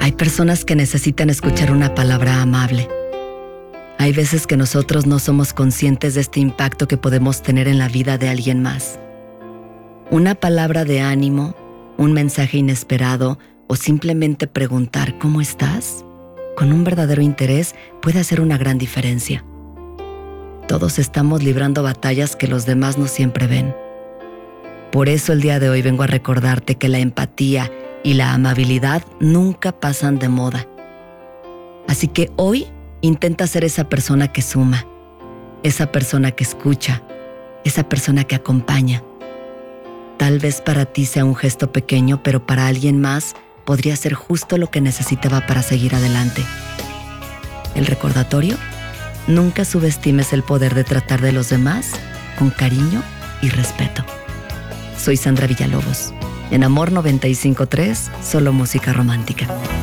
Hay personas que necesitan escuchar una palabra amable. Hay veces que nosotros no somos conscientes de este impacto que podemos tener en la vida de alguien más. Una palabra de ánimo, un mensaje inesperado o simplemente preguntar ¿cómo estás? Con un verdadero interés puede hacer una gran diferencia. Todos estamos librando batallas que los demás no siempre ven. Por eso el día de hoy vengo a recordarte que la empatía y la amabilidad nunca pasan de moda. Así que hoy intenta ser esa persona que suma, esa persona que escucha, esa persona que acompaña. Tal vez para ti sea un gesto pequeño, pero para alguien más podría ser justo lo que necesitaba para seguir adelante. El recordatorio: nunca subestimes el poder de tratar de los demás con cariño y respeto. Soy Sandra Villalobos. En Amor 95.3, solo música romántica.